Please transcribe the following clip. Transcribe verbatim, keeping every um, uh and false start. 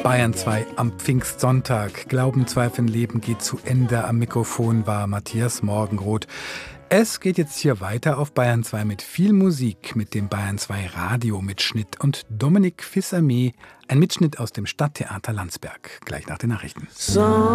Bayern zwei am Pfingstsonntag. Glauben, Zweifeln, Leben geht zu Ende. Am Mikrofon war Matthias Morgenroth. Es geht jetzt hier weiter auf Bayern zwei mit viel Musik, mit dem Bayern zwei Radio-Mitschnitt und Dominik Fils-Aimé, ein Mitschnitt aus dem Stadttheater Landsberg. Gleich nach den Nachrichten. So